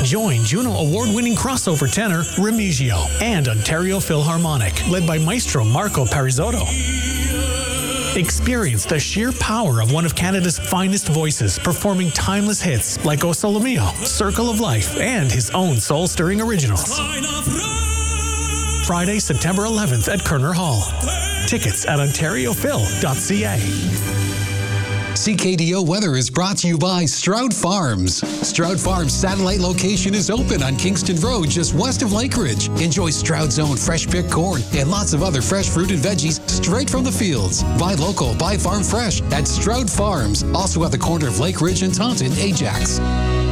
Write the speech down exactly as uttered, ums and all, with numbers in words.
Join Juno Award-winning crossover tenor Remigio and Ontario Philharmonic, led by Maestro Marco Parisotto. Experience the sheer power of one of Canada's finest voices, performing timeless hits like O Sole Mio, Circle of Life, and his own soul-stirring originals. Friday, September eleventh at Kerner Hall. Tickets at ontario phil dot c a. C K D O weather is brought to you by Stroud Farms. Stroud Farms satellite location is open on Kingston Road, just west of Lakeridge. Enjoy Stroud's own fresh picked corn and lots of other fresh fruit and veggies straight from the fields. Buy local, buy farm fresh at Stroud Farms. Also at the corner of Lakeridge and Taunton, Ajax.